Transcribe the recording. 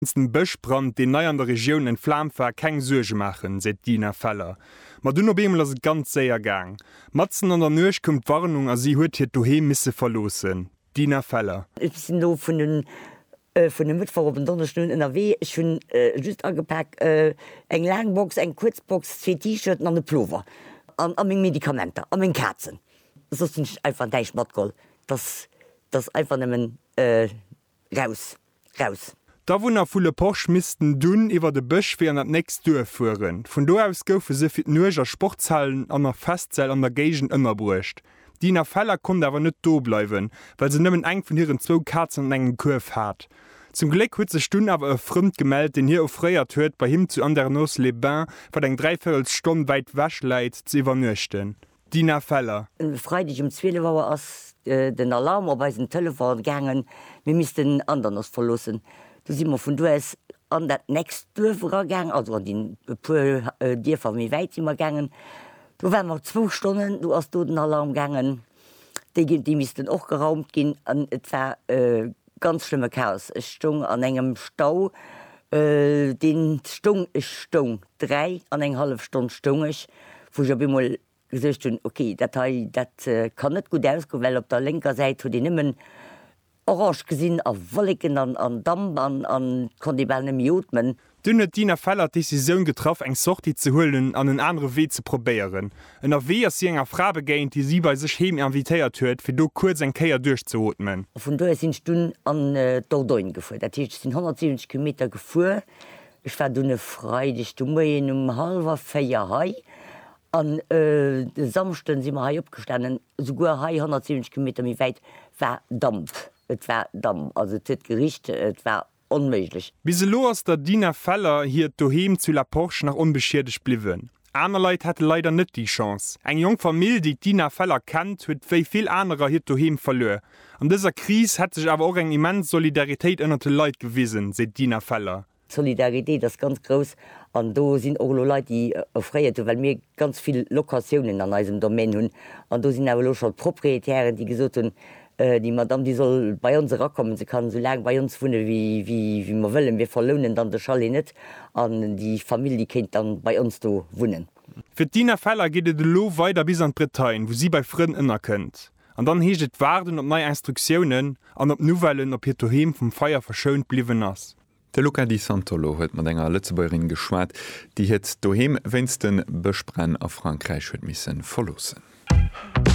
den Bëchbrand, den nei an der Region en Flamfer keng Suge machen, seit Dina Feller. Ma du no bemel ass ganz séier gang. Matzen an der Nuch kommt Warnung as sie huet hiet doheem misse verlosen. Dina Feller. Ich sind no vun den Mittwoch op den Donnerstun NRW hun just angepackt eng Langbox, eng Kurzbox, 2 T-Shirten an de Plover. An még Medikamenter, an még Katzen. Das sind einfach deich Matgoll. Das einfach nimmen raus. Da wunner vulle Porsch misisten dun iwwer de Bëch fir an dat nächst duerfuen. Von do aus goufe se fir nuger Sporthallen an der Festzell an der Gegent ëmmer bruecht. Dina Feller kon awer net do bleiwen, weil se nëmmen eng vun hireieren 2 Katzen an engen Kurf hat. Zum Gleck huet se Stunn awer frëmmt gemeldt, den hier ofréiert huet bei him zu Andernos-les-Bains, wat eng 3/4 Stunn weit wäsch leit ze iwwernuchten. Dina Feller. Freidig 12 Uhr ass den Alarm op bei den Telefon gangen, wir misisten Andernos verlossen. Du si immer vun du es an dat nächst Dörfer gang, also an den Dir van mir weit immer gangen. Du wären noch 2 Stunden, du hast du den Alarm gangen. Die misisten och geraumt gin an et war ganz schlimme Chaos. Es stung an engem Stau, den Stung is stung 3 an eng halb Stunde stung ich, wo ich immer gesagt habe, okay, dat kann net gut ausgo, weil op der linker Seite die nimmen orange gesinn a Wolliken an Damm an kondibelne Miotmen. Dünne Dina Feller Decision getroffen, eng Sorti zu holen, an den andere Weg zu probieren. En Erwe sie enger Frage begehent, die sie bei sich hem invitiert huet, für du kurz ein Keier durchzuholen. Von daher sind Stunden an Dordogne gefahren. Das sind 170 Kilometer gefahren. Ich war dunne frei, die Stunde um 3:30 An Samsten sind wir hier abgestanden, sogar 170 Kilometer weit war Dampf. Es war Dampf, also das Gericht, es war unmöglich. Bis lo ass der Dina Feller hier daheim zu La Porsche nach unbeschädigt bliwen. Aner Leiit hatte leider net die Chance. Eng jung Familie, die Dina Feller kennt, huet wéi viel anderer hier daheim verlor. An dieser Krise hat sich aber auch eng immens Solidarität ënner de Leiit gewiesen, seit Dina Feller. Solidarität ist ganz groß. Und da sind auch Leute, die erfreuen, weil wir ganz viele Lokationen an unserem Domain haben. Und da sind auch schon Proprietäre, die gesagt haben, die Madame, die soll bei uns rankommen, sie kann so lange bei uns wohnen, wie wir wollen. Wir verlohnen dann den Chalet nicht. Und die Familie die kann dann bei uns da wohnen. Für Dina Feller geht es lo weiter bis an Bretagne, wo sie bei Freunden innerkennt. Und dann hecht es warten auf neue Instruktionen und auf Novellen, ob ihr daheim vom Feuer verschont blieben ist. De Luca Di Santolo huet mat enger Lützebäuerin geschwaart, die het doheem wennsten Bëchbrenn a Frankreich huet missen verlossen.